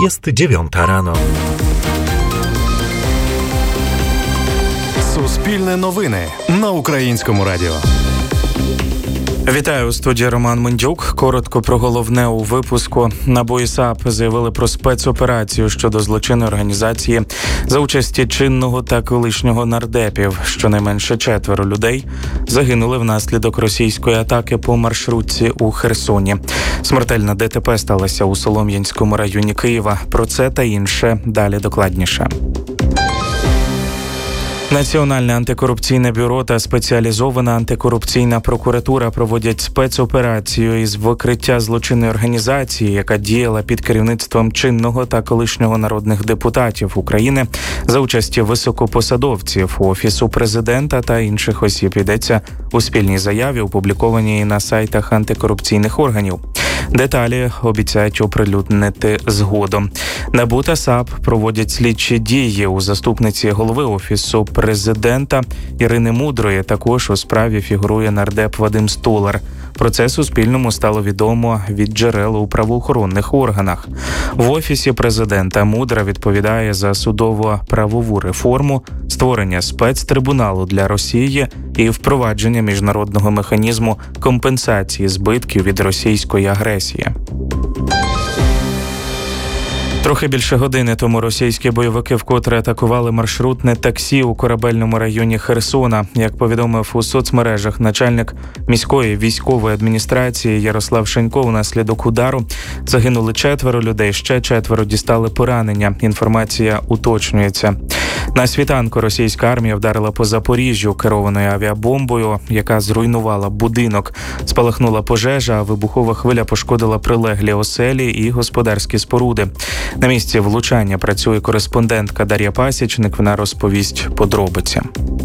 Jest 9 rano. Суспільне новини на Українському радіо. Вітаю, у студії Роман Мендюк. Коротко про головне у випуску. НАБУ і САП заявили про спецоперацію щодо злочинної організації за участі чинного та колишнього нардепів. Щонайменше 4 людей загинули внаслідок російської атаки по маршрутці у Херсоні. Смертельна ДТП сталася у Солом'янському районі Києва. Про це та інше далі докладніше. Національне антикорупційне бюро та спеціалізована антикорупційна прокуратура проводять спецоперацію із викриття злочинної організації, яка діяла під керівництвом чинного та колишнього народних депутатів України за участі високопосадовців Офісу президента та інших осіб. Йдеться у спільній заяві, опублікованій на сайтах антикорупційних органів. Деталі обіцяють оприлюднити згодом. НАБУ та САП проводять слідчі дії у заступниці голови Офісу президента Ірини Мудрої. Також у справі фігурує нардеп Вадим Столар. Про це Суспільному стало відомо від джерел у правоохоронних органах. В Офісі президента Мудра відповідає за судово-правову реформу, створення спецтрибуналу для Росії і впровадження міжнародного механізму компенсації збитків від російської агресії. Трохи більше години тому російські бойовики вкотре атакували маршрутне таксі у корабельному районі Херсона. Як повідомив у соцмережах начальник міської військової адміністрації Ярослав Шенько, внаслідок удару загинули 4 людей, ще 4 дістали поранення. Інформація уточнюється. На світанку російська армія вдарила по Запоріжжю керованою авіабомбою, яка зруйнувала будинок. Спалахнула пожежа, а вибухова хвиля пошкодила прилеглі оселі і господарські споруди. На місці влучання працює кореспондентка Дар'я Пасічник, вона розповість подробиці.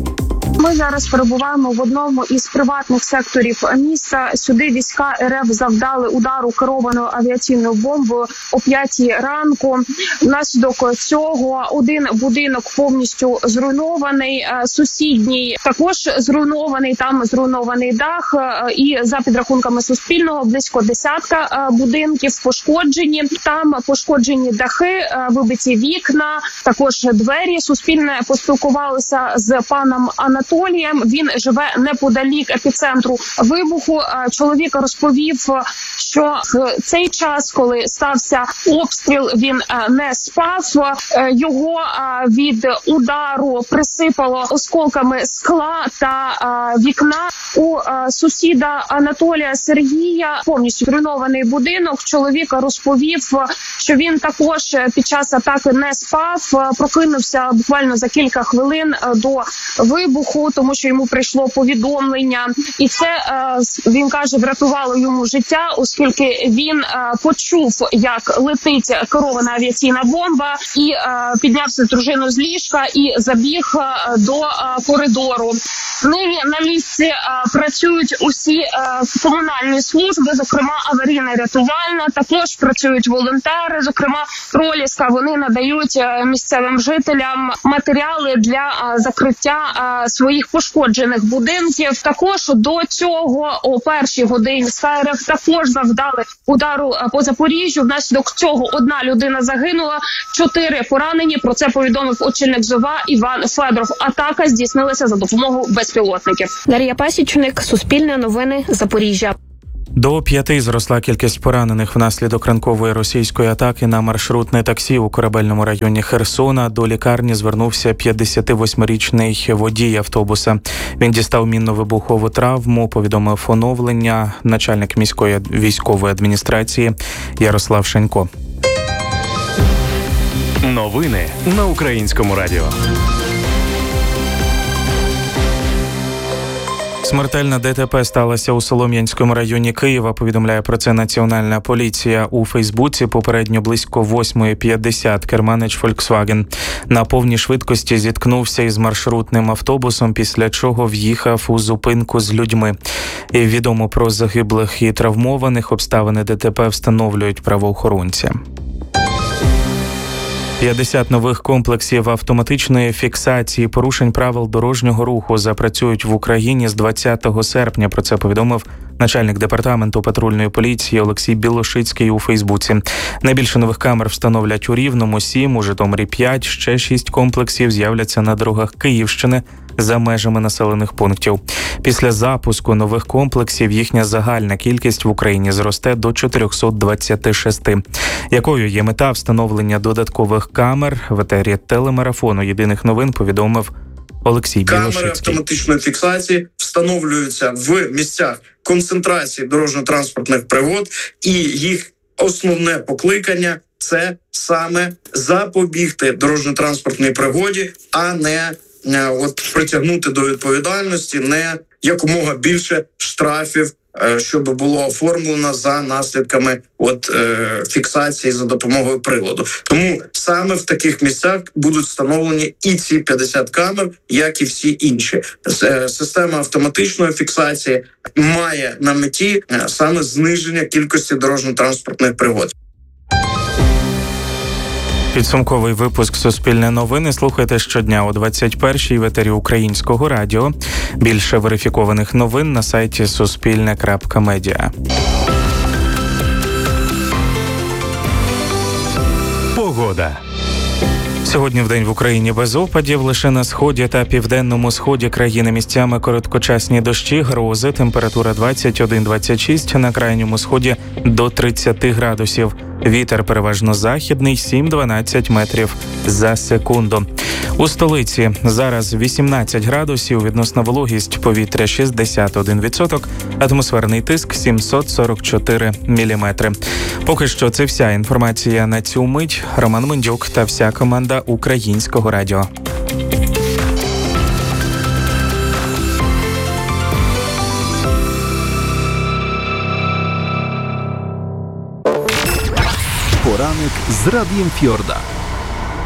Ми зараз перебуваємо в одному із приватних секторів міста. Сюди війська РФ завдали удару керованою авіаційною бомбою о 5 ранку. Внаслідок цього один будинок повністю зруйнований, сусідній також зруйнований, там зруйнований дах. І за підрахунками Суспільного близько 10 будинків пошкоджені. Там пошкоджені дахи, вибиті вікна, також двері. Суспільне поспілкувалося з паном Анатолієм. Він живе неподалік епіцентру вибуху. Чоловік розповів, що в цей час, коли стався обстріл, він не спав. Його від удару присипало осколками скла та вікна. У сусіда Анатолія Сергія повністю зруйнований будинок. Чоловік розповів, що він також під час атаки не спав, прокинувся буквально за кілька хвилин до вибуху, тому що йому прийшло повідомлення. І це, він каже, врятувало йому життя, оскільки він почув, як летить керована авіаційна бомба, і піднявся з дружиною з ліжка і забіг до коридору. Нині на місці працюють усі комунальні служби, зокрема аварійно-рятувальна, також працюють волонтери, зокрема Проліска. Вони надають місцевим жителям матеріали для закриття своїх пошкоджених будинків. Також до цього о 1-й годині СРФ також завдали удару по Запоріжжю. Внаслідок цього 1 людина загинула, 4 поранені. Про це повідомив очільник ЗОВА Іван Федоров. Атака здійснилася за допомогою безпілотників. Дар'я Пасічник, Суспільне новини, Запоріжжя. До 5 зросла кількість поранених внаслідок ранкової російської атаки на маршрутне таксі у корабельному районі Херсона. До лікарні звернувся 58-річний водій автобуса. Він дістав мінно-вибухову травму, повідомив оновлення начальник міської військової адміністрації Ярослав Шенько. Новини на Українському радіо. Смертельна ДТП сталася у Солом'янському районі Києва, повідомляє про це Національна поліція у Фейсбуці. Попередньо близько 8:50 керманич Volkswagen на повній швидкості зіткнувся із маршрутним автобусом, після чого в'їхав у зупинку з людьми. І відомо про загиблих і травмованих. Обставини ДТП встановлюють правоохоронці. 50 нових комплексів автоматичної фіксації порушень правил дорожнього руху запрацюють в Україні з 20 серпня. Про це повідомив начальник департаменту патрульної поліції Олексій Білошицький у Фейсбуці. Найбільше нових камер встановлять у Рівному – 7, у Житомирі – 5, ще 6 комплексів з'являться на дорогах Київщини за межами населених пунктів. Після запуску нових комплексів їхня загальна кількість в Україні зросте до 426. Якою є мета встановлення додаткових камер? В етері телемарафону «Єдиних новин» повідомив Олексій Білошицький. Камери автоматичної фіксації встановлюються в місцях концентрації дорожньо-транспортних пригод, і їх основне покликання – це саме запобігти дорожньо-транспортній пригоді, а не притягнути до відповідальності, не якомога більше штрафів, щоб було оформлено за наслідками фіксації за допомогою приладу. Тому саме в таких місцях будуть встановлені і ці 50 камер, як і всі інші. Система автоматичної фіксації має на меті саме зниження кількості дорожньо-транспортних пригод. Підсумковий випуск «Суспільне новини» слухайте щодня о 21-й в етері Українського радіо. Більше верифікованих новин на сайті suspilne.media. Погода. Сьогодні вдень в Україні без опадів, лише на сході та південному сході країни місцями короткочасні дощі, грози, температура 21-26, на крайньому сході до 30 градусів. Вітер переважно західний 7-12 метрів за секунду. У столиці зараз 18 градусів, відносна вологість повітря 61%, атмосферний тиск 744 міліметри. Поки що це вся інформація на цю мить. Роман Мендюк та вся команда Українського радіо. Poranek z Radiem Fiorda.